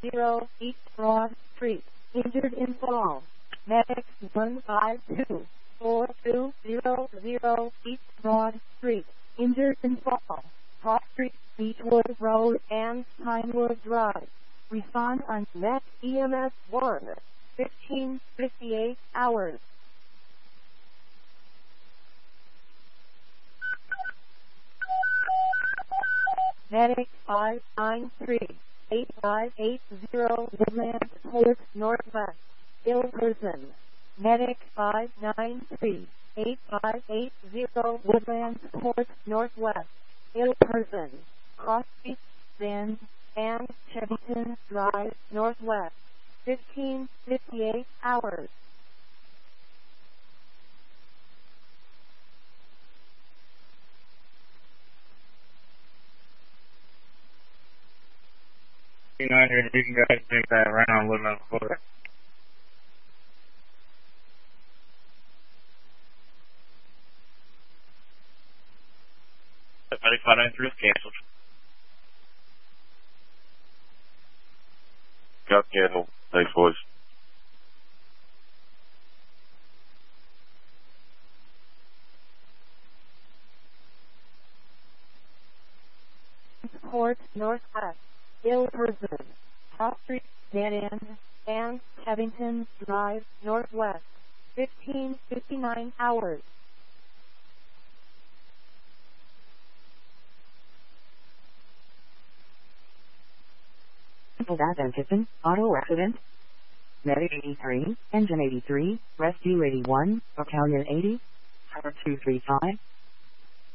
East Broad Street. Injured in fall. Medic 1524200 East Broad Street. Injured in fall. Cross Street, Beechwood Road, and Pinewood Drive. Respond on Met EMS 1. 1558 hours. Medic 593-8580 Woodland Court Northwest. Ill person. Medic 593-8580 Woodland Court Northwest. Ill person. Cross Street, Bend, and Chevington Drive Northwest. 1558 hours. You can go ahead and take that around Woodland Court. Medic 593 is canceled. Got canceled. Thanks, boys. Court Northwest. Ill person. Cross Street, Dead End, and Chevington Drive Northwest. 1559 hours. Attention, auto accident. Medic 83, Engine 83, Rescue 81, Battalion 80, Tower 235,